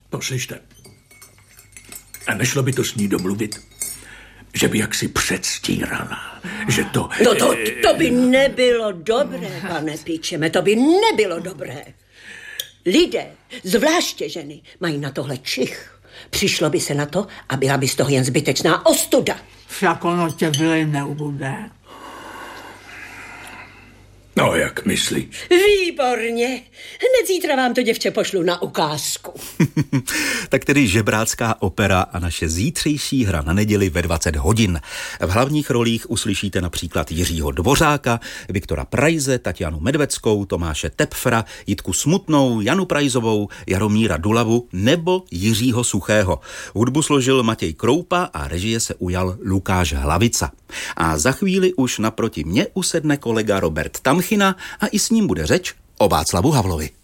Poslyšte, a nešlo by to s ní domluvit? Že by jaksi předstírala, že to... To by nebylo dobré, pane Píčeme, to by nebylo dobré. Lidé, zvláště ženy, mají na tohle čich. Přišlo by se na to a byla by z toho jen zbytečná ostuda. Však ono tě byli neubude. No, jak myslíš? Výborně. Hned zítra vám to děvče pošlu na ukázku. Tak tedy Žebrácká opera a naše zítřejší hra na neděli ve 20 hodin. V hlavních rolích uslyšíte například Jiřího Dvořáka, Viktora Prajze, Tatianu Medveckou, Tomáše Tepfra, Jitku Smutnou, Janu Prajzovou, Jaromíra Dulavu nebo Jiřího Suchého. Hudbu složil Matěj Kroupa a režie se ujal Lukáš Hlavica. A za chvíli už naproti mně usedne kolega Robert Tamchina a i s ním bude řeč o Václavu Havlovi.